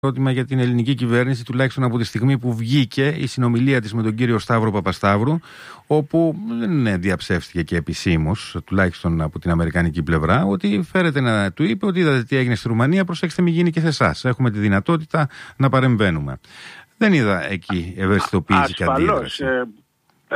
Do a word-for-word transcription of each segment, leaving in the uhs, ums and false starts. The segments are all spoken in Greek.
ερώτημα για την ελληνική κυβέρνηση, τουλάχιστον από τη στιγμή που βγήκε η συνομιλία της με τον κύριο Σταύρο Παπασταύρου, όπου δεν διαψεύστηκε και επισήμως, τουλάχιστον από την αμερικανική πλευρά, ότι φέρεται να του είπε ότι είδατε τι έγινε στη Ρουμανία, προσέξτε μην γίνει και σε εσάς. Έχουμε τη δυνατότητα να παρεμβαίνουμε. Δεν είδα εκεί ευαισθητοποίηση και αντίδραση. Ε, ε,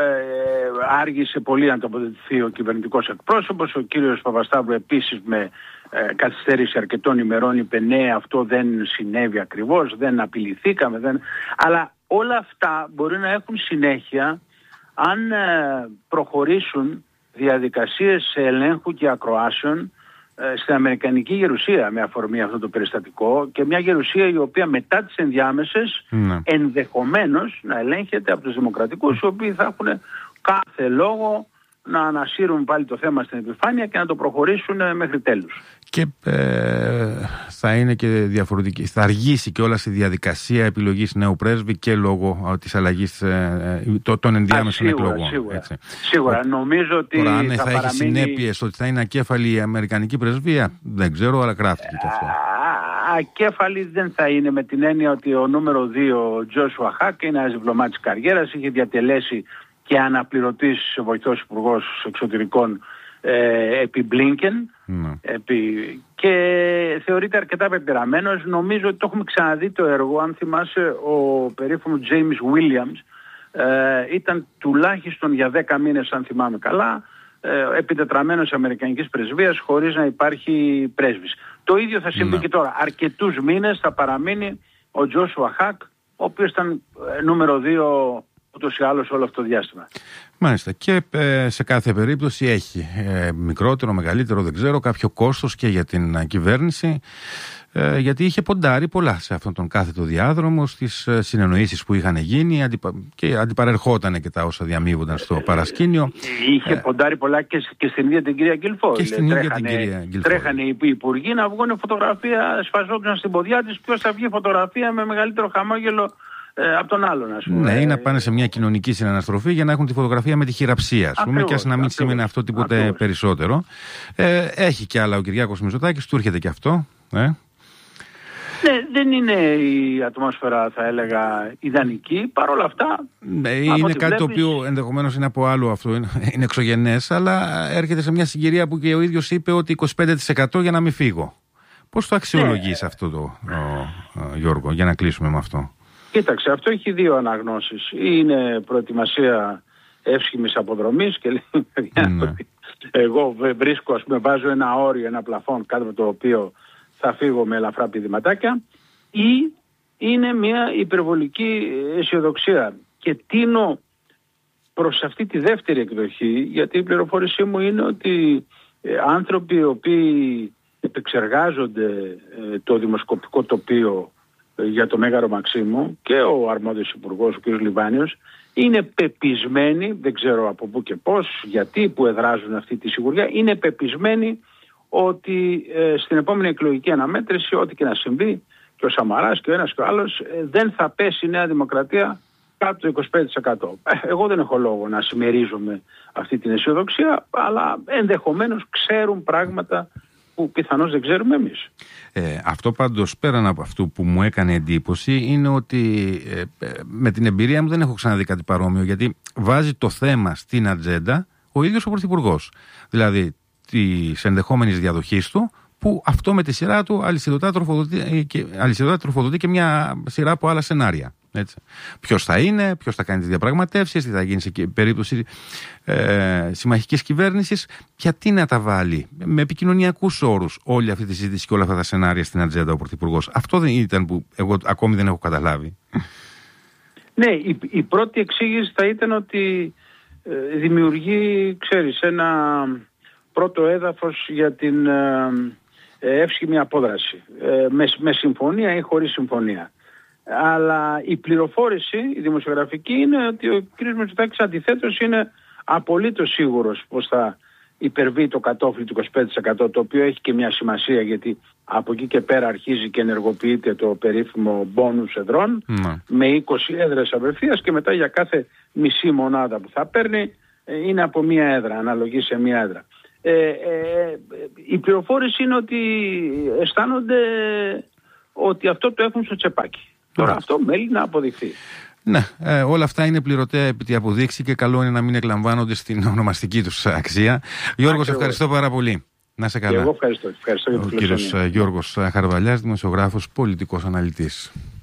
άργησε πολύ να τοποθετηθεί ο κυβερνητικός εκπρόσωπος. Ο κύριος Παπασταύρου επίσης με ε, καθυστέρηση αρκετών ημερών είπε ναι, αυτό δεν συνέβη ακριβώς, δεν απειληθήκαμε. Δεν... Αλλά όλα αυτά μπορεί να έχουν συνέχεια αν ε, προχωρήσουν διαδικασίες ελέγχου και ακροάσεων στην Αμερικανική Γερουσία με αφορμή αυτό το περιστατικό, και μια Γερουσία η οποία μετά τις ενδιάμεσες ναι. ενδεχομένως να ελέγχεται από τους δημοκρατικούς, οι οποίοι θα έχουν κάθε λόγο να ανασύρουν πάλι το θέμα στην επιφάνεια και να το προχωρήσουν μέχρι τέλους. Και ε, θα είναι και διαφορετική, θα αργήσει και όλα στη διαδικασία επιλογής νέου πρέσβη και λόγω της αλλαγής ε, των ενδιάμεσων εκλογών. Σίγουρα, έτσι. σίγουρα. Ο, νομίζω ότι τώρα, αν θα, θα παραμείνει... έχει συνέπειες ότι θα είναι ακέφαλη η αμερικανική πρεσβεία, δεν ξέρω, αλλά γράφτηκε και αυτό. Ακέφαλη δεν θα είναι, με την έννοια ότι ο νούμερο δύο, ο Τζόσουα Χακ, είναι ένας διπλωμάτης καριέρας, είχε διατελέσει και αναπληρωτής βοηθός υπουργός εξωτερικών ε, επί Μπλίνκεν mm. επί... και θεωρείται αρκετά πεπειραμένος. Νομίζω ότι το έχουμε ξαναδεί το έργο. Αν θυμάσαι, ο περίφημος James Williams ε, ήταν τουλάχιστον για δέκα μήνες, αν θυμάμαι καλά, ε, επιτετραμένος αμερικανικής πρεσβείας χωρίς να υπάρχει πρέσβης. Το ίδιο θα συμβεί mm. και τώρα. Αρκετούς μήνες θα παραμείνει ο Τζόσουα Χακ, ο οποίος ήταν ε, νούμερο δύο ούτως ή άλλως όλο αυτό το διάστημα. Μάλιστα. Και ε, σε κάθε περίπτωση έχει ε, μικρότερο, μεγαλύτερο, δεν ξέρω, κάποιο κόστος και για την ε, κυβέρνηση, ε, γιατί είχε ποντάρει πολλά σε αυτόν τον κάθετο διάδρομο, στις ε, συνεννοήσεις που είχαν γίνει αντιπα... και αντιπαρερχόταν και τα όσα διαμείβονταν στο παρασκήνιο. Είχε ε, ποντάρει πολλά και, και στην ίδια την κυρία Γκυλφό. Και στην ίδια την κυρία Γκυλφό. Τρέχανε οι υπουργοί να βγουν φωτογραφία, σφαζόντουσαν στην ποδιά της, ποιος θα βγει φωτογραφία με μεγαλύτερο χαμόγελο Ε, από τον άλλον, ας πούμε. Ναι, ή να πάνε σε μια κοινωνική συναναστροφή για να έχουν τη φωτογραφία με τη χειραψία, ας πούμε, και ας να μην σήμαινε αυτό τίποτε ακριβώς. περισσότερο. Ε, έχει και άλλα ο Κυριάκος Μητσοτάκης, του έρχεται και αυτό. Ε. Ναι, δεν είναι η ατμόσφαιρα, θα έλεγα, ιδανική. Παρ' όλα αυτά. Ναι, είναι κάτι βλέπεις... το οποίο ενδεχομένως είναι από άλλο αυτό, είναι, είναι εξωγενές, αλλά έρχεται σε μια συγκυρία που και ο ίδιος είπε ότι είκοσι πέντε τοις εκατό για να μην φύγω. Πώς το αξιολογείς ναι. αυτό το, ο, ο, Γιώργο, για να κλείσουμε με αυτό? Κοίταξε, αυτό έχει δύο αναγνώσεις. Είναι προετοιμασία εύσχημης αποδρομής και λέει, ναι. εγώ βρίσκω, ας πούμε, βάζω ένα όριο, ένα πλαφόν κάτω από το οποίο θα φύγω με ελαφρά πηδηματάκια, ή είναι μια υπερβολική αισιοδοξία. Και τίνω προς αυτή τη δεύτερη εκδοχή, γιατί η πληροφόρησή μου είναι ότι ε, άνθρωποι οι οποίοι επεξεργάζονται ε, το δημοσκοπικό τοπίο για το Μέγαρο Μαξίμου και ο αρμόδιος υπουργός, ο κ. Λιβάνιος, είναι πεπισμένοι, δεν ξέρω από πού και πώς, γιατί, που εδράζουν αυτή τη σιγουριά, είναι πεπισμένοι ότι ε, στην επόμενη εκλογική αναμέτρηση, ό,τι και να συμβεί, και ο Σαμαράς και ο ένας και ο άλλος, ε, δεν θα πέσει η Νέα Δημοκρατία κάτω το είκοσι πέντε τοις εκατό. Ε, εγώ δεν έχω λόγο να συμμερίζομαι αυτή την αισιοδοξία, αλλά ενδεχομένως ξέρουν πράγματα που πιθανώς δεν ξέρουμε εμείς. Ε, αυτό πάντως, πέραν από αυτό που μου έκανε εντύπωση, είναι ότι ε, ε, με την εμπειρία μου δεν έχω ξαναδεί κάτι παρόμοιο, γιατί βάζει το θέμα στην ατζέντα ο ίδιος ο Πρωθυπουργός. Δηλαδή της ενδεχόμενης διαδοχής του, που αυτό με τη σειρά του αλυσιδωτά τροφοδοτεί και, αλυσιδωτά τροφοδοτεί και μια σειρά από άλλα σενάρια. Έτσι. Ποιος θα είναι, ποιος θα κάνει τις διαπραγματεύσεις, τι θα γίνει σε περίπτωση ε, συμμαχικής κυβέρνησης, γιατί να τα βάλει με επικοινωνιακούς όρους όλη αυτή τη συζήτηση και όλα αυτά τα σενάρια στην ατζέντα ο Πρωθυπουργός. Αυτό δεν ήταν που εγώ ακόμη δεν έχω καταλάβει. Ναι, η, η πρώτη εξήγηση θα ήταν ότι ε, δημιουργεί, ξέρεις, ένα πρώτο έδαφος για την ε, εύσχημη απόδραση, ε, με, με συμφωνία ή χωρίς συμφωνία. Αλλά η πληροφόρηση, η δημοσιογραφική, είναι ότι ο κ. Μητσοτάκης αντιθέτως είναι απολύτως σίγουρος πως θα υπερβεί το κατόφλι του είκοσι πέντε τοις εκατό, το οποίο έχει και μια σημασία, γιατί από εκεί και πέρα αρχίζει και ενεργοποιείται το περίφημο μπόνους εδρών mm. με είκοσι έδρες απευθείας, και μετά για κάθε μισή μονάδα που θα παίρνει είναι από μία έδρα, αναλογεί σε μία έδρα. Ε, ε, η πληροφόρηση είναι ότι αισθάνονται ότι αυτό το έχουν στο τσεπάκι. Τώρα Άρα. αυτό μένει να αποδειχθεί. Ναι, ε, όλα αυτά είναι πληρωτέα επί τη αποδείξη και καλό είναι να μην εκλαμβάνονται στην ονομαστική τους αξία. Γιώργο, σε ευχαριστώ πάρα πολύ. Να σε καλά. Και εγώ ευχαριστώ. Ευχαριστώ για Ο τη κύριος Γιώργος Χαρβαλιάς, δημοσιογράφος, πολιτικός αναλυτής.